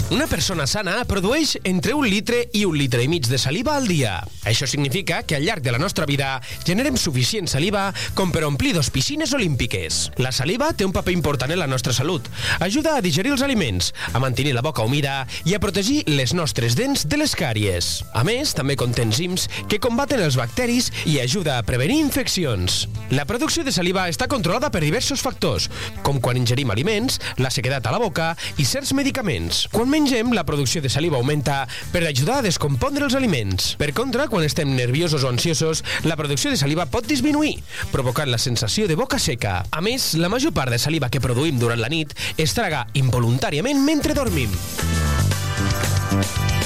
Una persona sana produeix entre 1 litre i 1 litre i mig de saliva al dia. Això significa que al llarg de la nostra vida generem suficient saliva com per omplir 2 piscines olímpiques. La saliva té un paper important en la nostra salut. Ajuda a digerir els aliments, a mantenir la boca humida i a protegir les nostres dents de les càries. A més, també conté enzims que combaten els bacteris i ajuda a prevenir infeccions. La producció de saliva està controlada per diversos factors, com quan ingerim aliments, la sequedat a la boca i certs medicaments. Quan mengem, la producció de saliva augmenta per ajudar a descompondre els aliments. Per contra, quan estem nerviosos o ansiosos, la producció de saliva pot disminuir, provocant la sensació de boca seca. A més, la major part de saliva que produïm durant la nit es traga involuntàriament mentre dormim.